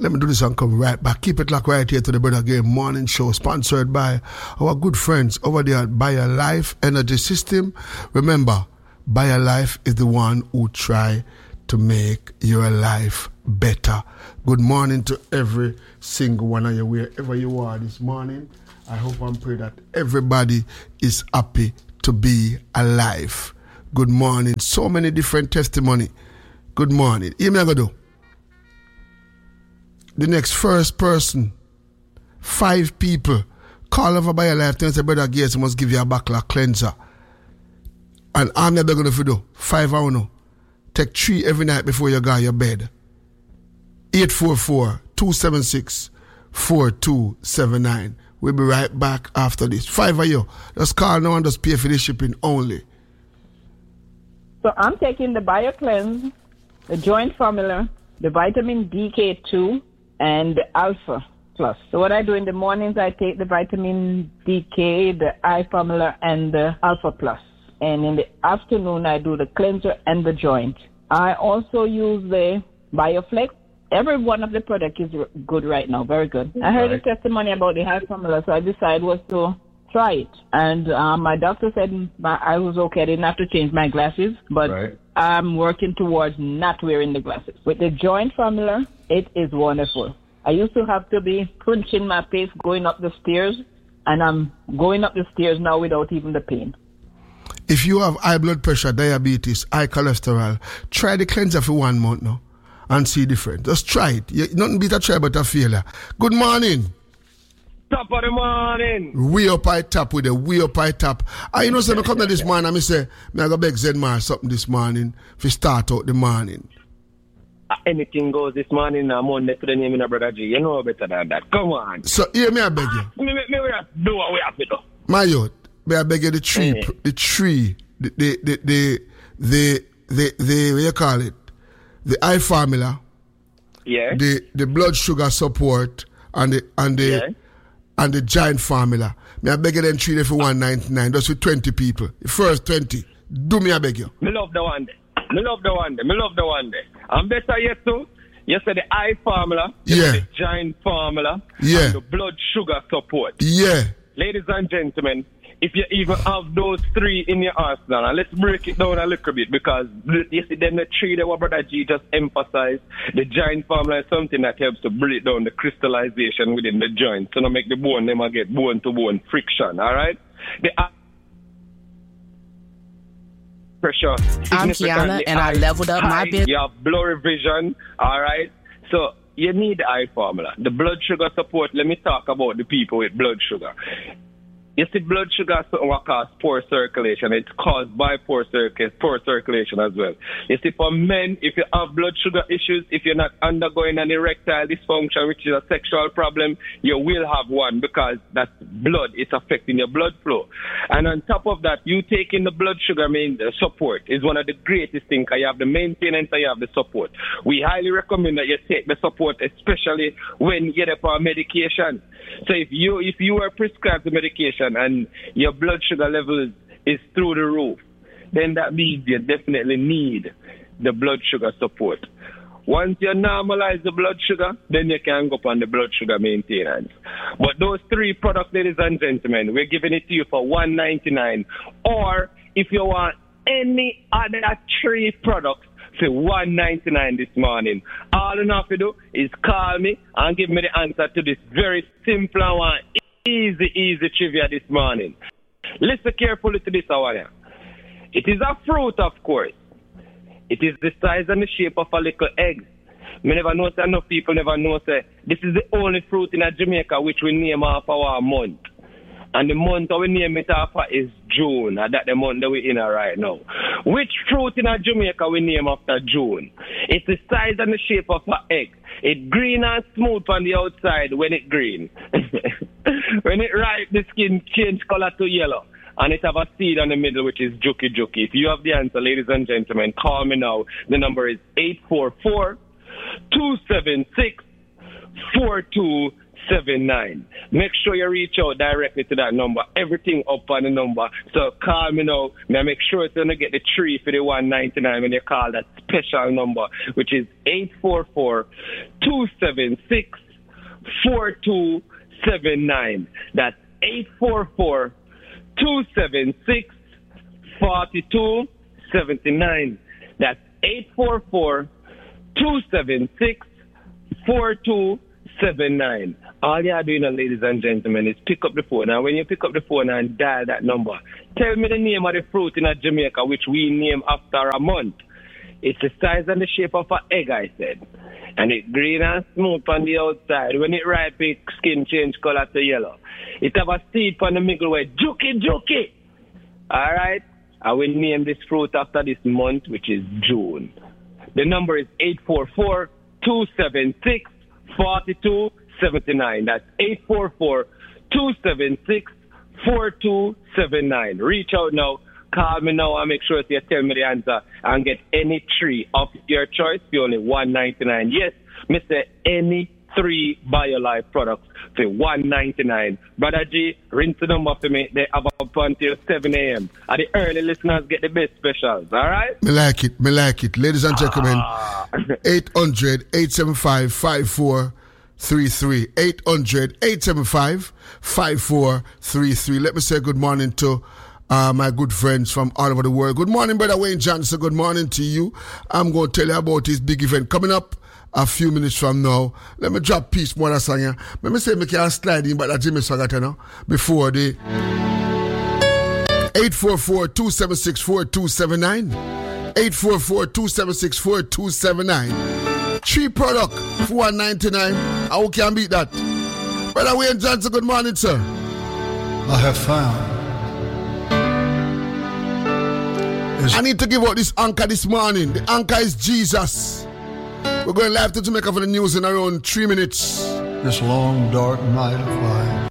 Let me do this and come right back. Keep it locked right here to the Brother Game Morning Show, sponsored by our good friends over there at BioLife Energy System. Remember, BioLife is the one who try to make your life better. Good morning to every single one of you, wherever you are this morning. I hope and pray that everybody is happy to be alive. Good morning. So many different testimony. Good morning. Hear me I go do. The next first person, 5 people, call over BioLife and say, Brother Gates must give you a backlash cleanser. And I'm never going to do 5 hours now. Take 3 every night before you go to your bed. 844-276-4279. We'll be right back after this. 5 of you. Just call now and just pay for the shipping only. So I'm taking the BioCleanse, the Joint Formula, the Vitamin DK2, and the Alpha Plus. So what I do in the mornings, I take the Vitamin DK, the I Formula, and the Alpha Plus. And in the afternoon, I do the cleanser and the joint. I also use the BioFlex. Every one of the products is good right now, very good. I heard a testimony about the high formula, so I decided was to try it. And my doctor said I was okay. I didn't have to change my glasses, but I'm working towards not wearing the glasses. With the joint formula, it is wonderful. I used to have to be crunching my face going up the stairs, and I'm going up the stairs now without even the pain. If you have high blood pressure, diabetes, high cholesterol, try the cleanser for 1 month now and see different. Just try it. Nothing beat a try but a failure. Good morning. Top of the morning. We up high top with the we up high top. I know say me come this morning and me say me I go beg Zedmar something this morning if start out the morning. Anything goes this morning on Monday to the name of Brother G. You know better than that. Come on. So hear me I beg you. Me do what we have to do. My youth. May I beg you the tree, what you call it? The I formula, the blood sugar support, and the giant formula. May I beg you then treat it for $199, just with 20 people. The first 20. Do me I beg you. Me love the one day. I'm better yet too. You said the I formula, the giant formula, and the blood sugar support. Yeah. Ladies and gentlemen, if you even have those 3 in your arsenal, and let's break it down a little bit, because you see them the 3 that what Brother G just emphasized. The giant formula is something that helps to break down the crystallization within the joint, so not make the bone never get bone to bone friction. All right. The pressure. I'm Kiana, and I leveled up my business. You have blurry vision. All right. So you need the I formula. The blood sugar support. Let me talk about the people with blood sugar. You see, blood sugar is something that causes poor circulation. It's caused by poor circulation as well. You see, for men, if you have blood sugar issues, if you're not undergoing an erectile dysfunction, which is a sexual problem, you will have one, because that's blood. It's affecting your blood flow. And on top of that, you taking the blood sugar support is one of the greatest things. You have the maintenance and you have the support. We highly recommend that you take the support, especially when you get up on medication. So if you are prescribed the medication and your blood sugar level is through the roof, then that means you definitely need the blood sugar support. Once you normalize the blood sugar, then you can go up on the blood sugar maintenance. But those 3 products, ladies and gentlemen, we're giving it to you for $199. Or if you want any other 3 products, for $199 this morning. All you have to do is call me and give me the answer to this very simple one, easy trivia this morning. Listen carefully to this one. It is a fruit, of course. It is the size and the shape of a little egg. Me never know, enough people never know, say, this is the only fruit in Jamaica which we name off our month. And the month that we name it after is June. And that's the month that we're in right now. Which fruit in Jamaica we name after June? It's the size and the shape of an egg. It's green and smooth on the outside when it's green. When it ripe, the skin change color to yellow. And it have a seed on the middle, which is juki juki. If you have the answer, ladies and gentlemen, call me now. The number is 844-276-4279. 4279. Make sure you reach out directly to that number. Everything up on the number. So call me now. Now make sure you're going to get the 3 for the 199 when you call that special number, which is 844-276-4279. That's 844-276-4279. That's 844-276-4279. All you are doing, ladies and gentlemen, is pick up the phone. And when you pick up the phone and dial that number, tell me the name of the fruit in Jamaica, which we name after a month. It's the size and the shape of an egg, I said. And it's green and smooth on the outside. When it ripe, its skin change color to yellow. It have a seed on the middle way. Juki. All right? I will name this fruit after this month, which is June. The number is 844-276-4279. That's 844-276-4279. Reach out now. Call me now and make sure you tell me the answer and get any 3 of your choice for only $199. Yes, Mr. Any 3 BioLife products for $199. Brother G, ring the number for me. They have up until 7 a.m. And the early listeners get the best specials. All right? Me like it. Ladies and gentlemen, 800-875-5433. 800-875-5433. Let me say good morning to my good friends from all over the world. Good morning, Brother Wayne Johnson. Good morning to you. I'm going to tell you about this big event coming up a few minutes from now. Let me drop Peace Mother song here. Let me say me can slide in, but that Jimmy song before the 844-276-4279. 844-276-4279. 3 product for $199. How can beat that? Brother Wayne Johnson, good morning, sir. I have found. I need to give out this anchor this morning. The anchor is Jesus. We're going live to Jamaica for the news in around 3 minutes. This long, dark night of life